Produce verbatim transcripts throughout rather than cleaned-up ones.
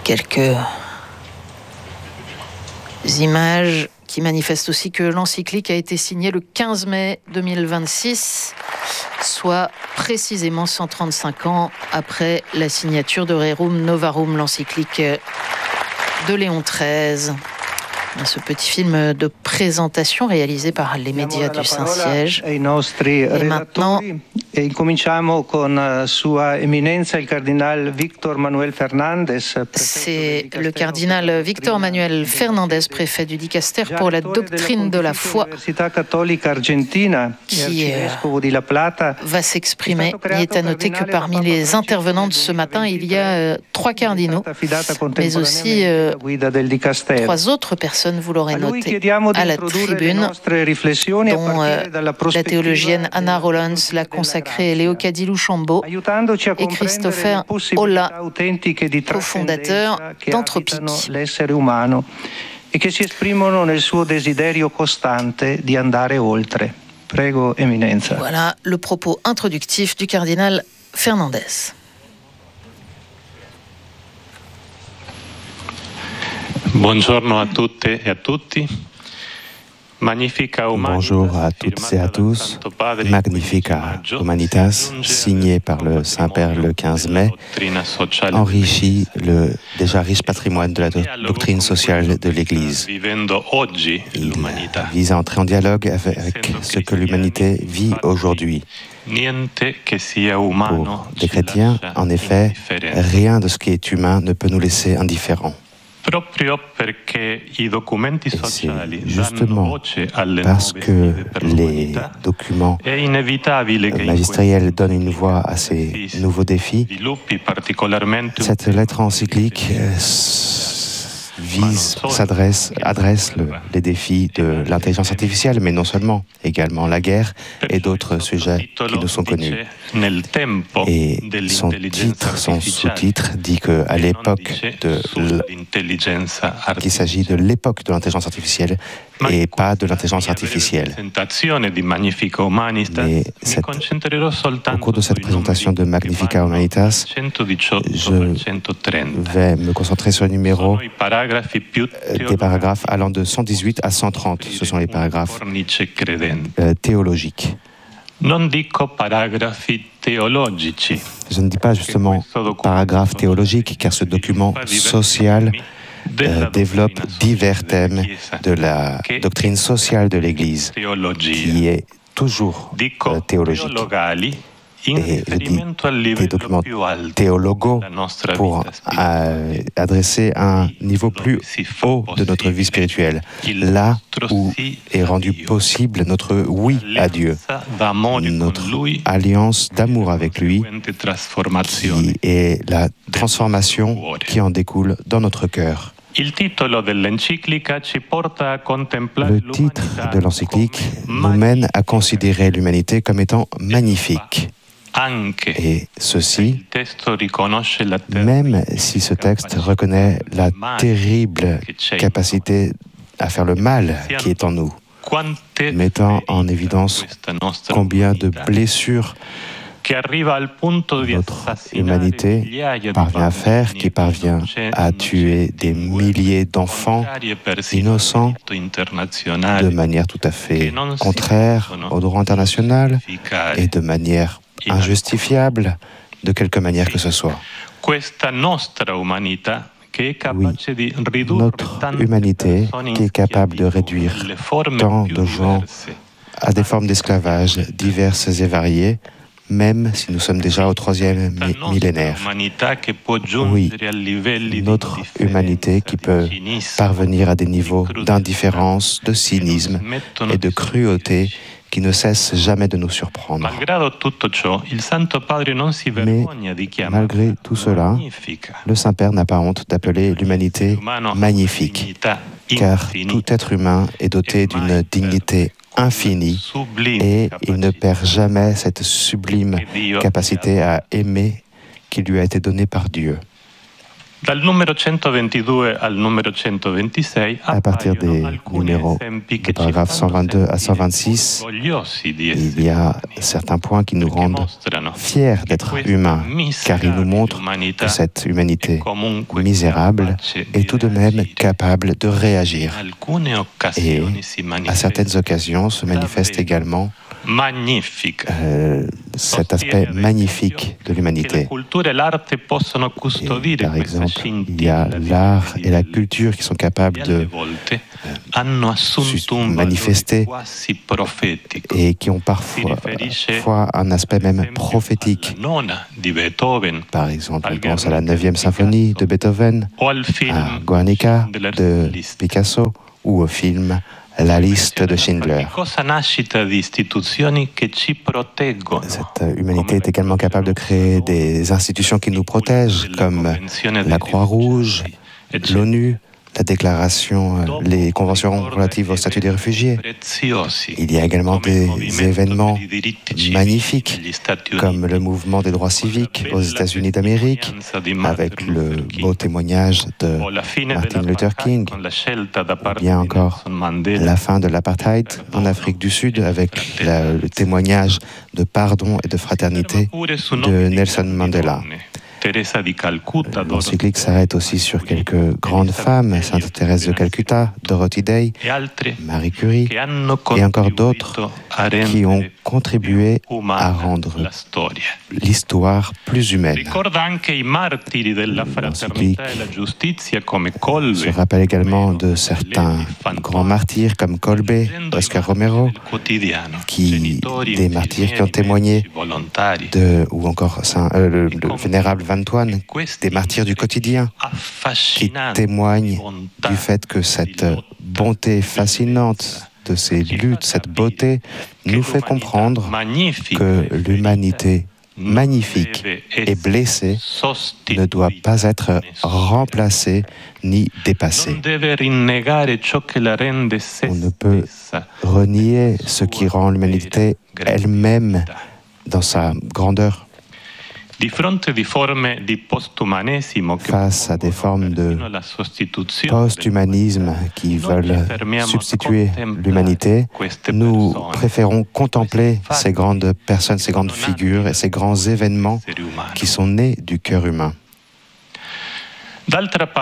quelques images qui manifestent aussi que l'encyclique a été signée le quinze mai deux mille vingt-six, soit précisément cent trente-cinq ans après la signature de Rerum Novarum, l'encyclique de Léon treize. Ce petit film de présentation réalisé par les médias du Saint-Siège. Et maintenant, E incominciamo con Sua Eminenza il cardinal Victor Manuel Fernandez. C'est le cardinal Victor Manuel Fernandez, préfet du Dicaster pour la doctrine de la foi, qui euh, va s'exprimer. Il est à noter que parmi les intervenants de ce matin, il y a euh, trois cardinaux, mais aussi euh, trois autres personnes, vous l'aurez noté, à la tribune, dont euh, la théologienne Anna Rollins, la consacrée Léo Cadilou-Chambaud et Christopher Ola, cofondateur d'Anthropique. E che si esprimono nel suo desiderio costante di andare oltre. Prego, Eminenza. Voilà le propos introductif du cardinal Fernandez. Buongiorno a tutte e a tutti. Bonjour à toutes et à tous. Magnifica Humanitas, signé par le Saint-Père le quinze mai, enrichit le déjà riche patrimoine de la do- doctrine sociale de l'Église. Il vise à entrer en dialogue avec ce que l'humanité vit aujourd'hui. Pour des chrétiens, en effet, rien de ce qui est humain ne peut nous laisser indifférents. Et c'est justement parce que les documents magistériels donnent une voix à ces nouveaux défis, cette lettre encyclique vise, s'adresse, adresse le, les défis de l'intelligence artificielle, mais non seulement, également la guerre et d'autres sujets qui nous sont connus. Et son titre, son sous-titre dit qu'à l'époque de qu'il s'agit de l'époque de l'intelligence artificielle et pas de l'intelligence artificielle. Mais cette, au cours de cette présentation de Magnifica Humanitas, je vais me concentrer sur le numéro des paragraphes allant de cent dix-huit à cent trente. Ce sont les paragraphes euh, théologiques. Je ne dis pas justement paragraphes théologiques, car ce document social euh, développe divers thèmes de la doctrine sociale de l'Église, qui est toujours euh, théologique. Et je dis des documents théologaux pour euh, adresser un niveau plus haut de notre vie spirituelle, là où est rendu possible notre oui à Dieu, notre alliance d'amour avec lui, qui est la transformation qui en découle dans notre cœur. Le titre de l'encyclique nous mène à considérer l'humanité comme étant magnifique. Et ceci, même si ce texte reconnaît la terrible capacité à faire le mal qui est en nous, mettant en évidence combien de blessures notre humanité parvient à faire, qui parvient à tuer des milliers d'enfants innocents de manière tout à fait contraire au droit international et de manière injustifiable de quelque manière que ce soit. Oui, notre humanité qui est capable de réduire tant de gens à des formes d'esclavage diverses et variées, même si nous sommes déjà au troisième millénaire. Oui, notre humanité qui peut parvenir à des niveaux d'indifférence, de cynisme et de cruauté qui ne cesse jamais de nous surprendre. Mais malgré tout cela, le Saint-Père n'a pas honte d'appeler l'humanité magnifique, car tout être humain est doté d'une dignité infinie et il ne perd jamais cette sublime capacité à aimer qui lui a été donnée par Dieu. À partir des numéros de paragraphes cent vingt-deux à cent vingt-six, il y a certains points qui nous rendent fiers d'être humains, car ils nous montrent que cette humanité misérable est tout de même capable de réagir. Et à certaines occasions se manifeste également Euh, cet aspect magnifique de l'humanité. Et, par exemple, il y a l'art et la culture qui sont capables de euh, manifester et qui ont parfois, parfois un aspect même prophétique. Par exemple, on pense à la neuvième symphonie de Beethoven, à Guernica de Picasso ou au film La liste de Schindler. Cette humanité est également capable de créer des institutions qui nous protègent, comme la Croix-Rouge, l'ONU, la déclaration, les conventions relatives au statut des réfugiés. Il y a également des événements magnifiques, comme le mouvement des droits civiques aux États-Unis d'Amérique, avec le beau témoignage de Martin Luther King, ou bien encore la fin de l'apartheid en Afrique du Sud, avec la, le témoignage de pardon et de fraternité de Nelson Mandela. L'encyclique s'arrête aussi sur quelques grandes femmes, Sainte Thérèse de Calcutta, Dorothy Day, Marie Curie, et encore d'autres qui ont contribué à rendre l'histoire plus humaine. L'encyclique se rappelle également de certains grands martyrs comme Kolbe, Oscar Romero, qui, des martyrs qui ont témoigné de, ou encore Saint, euh, le, le vénérable Antoine, des martyrs du quotidien, qui témoignent du fait que cette bonté fascinante de ces luttes, cette beauté, nous fait comprendre que l'humanité magnifique et blessée ne doit pas être remplacée ni dépassée. On ne peut renier ce qui rend l'humanité elle-même dans sa grandeur. Face à des formes de post-humanisme qui veulent substituer l'humanité, nous préférons contempler ces grandes personnes, ces grandes figures et ces grands événements qui sont nés du cœur humain. D'autre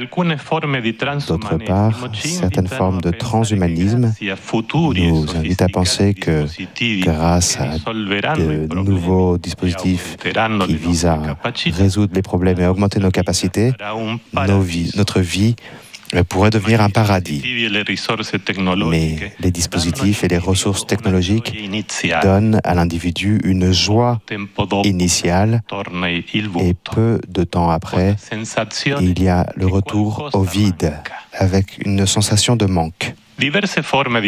part, certaines formes de transhumanisme nous invitent à penser que grâce à de nouveaux dispositifs qui visent à résoudre les problèmes et à augmenter nos capacités, nos vies, notre vie pourrait devenir un paradis. Mais les dispositifs et les ressources technologiques donnent à l'individu une joie initiale et peu de temps après, il y a le retour au vide avec une sensation de manque. Diverses formes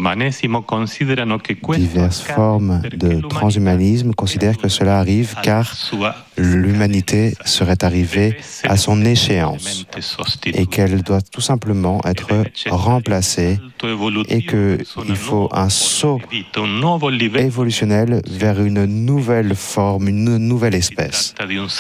de transhumanisme considèrent que cela arrive car l'humanité serait arrivée à son échéance et qu'elle doit tout simplement être remplacée et qu'il faut un saut évolutionnel vers une nouvelle forme, une nouvelle espèce.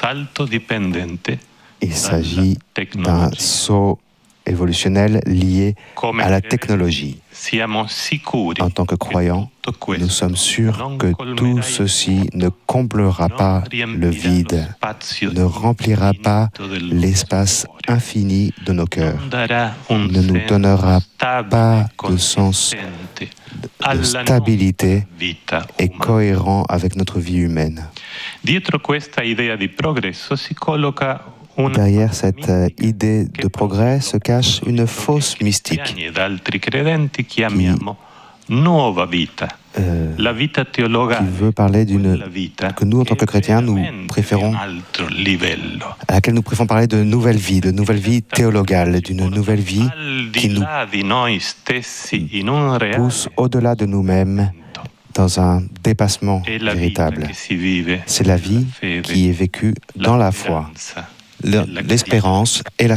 Il s'agit d'un saut évolutionnel lié à la technologie. En tant que croyants, nous sommes sûrs que tout ceci ne comblera pas le vide, ne remplira pas l'espace infini de nos cœurs, ne nous donnera pas de sens de stabilité et cohérent avec notre vie humaine. Derrière cette idée de progrès se cache une fausse mystique qui, euh, qui veut parler d'une que nous, en tant que chrétiens, nous préférons à laquelle nous préférons parler de nouvelle vie, de nouvelle vie théologale, d'une nouvelle vie qui nous pousse au-delà de nous-mêmes dans un dépassement véritable. C'est la vie qui est vécue dans la foi, l'espérance et la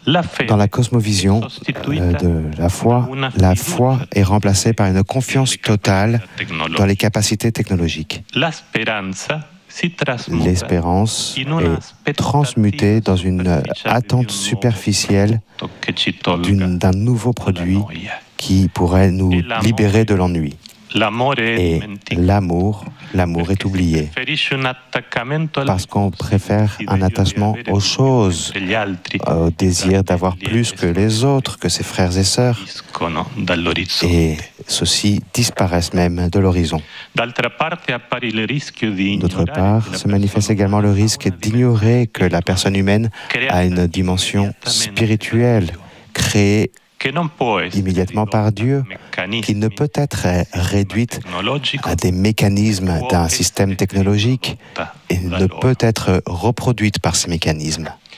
Dans la cosmovision euh, de la foi, la foi est remplacée par une confiance totale dans les capacités technologiques. L'espérance est transmutée dans une attente superficielle d'un nouveau produit qui pourrait nous libérer de l'ennui. Et l'amour, l'amour est oublié parce qu'on préfère un attachement aux choses, au désir d'avoir plus que les autres, que ses frères et sœurs. Et ceux-ci disparaissent même de l'horizon. D'autre part, se manifeste également le risque d'ignorer que la personne humaine a une dimension spirituelle créée immédiatement par Dieu, qui ne peut être réduite à des mécanismes d'un système technologique et ne peut être reproduite par ces mécanismes.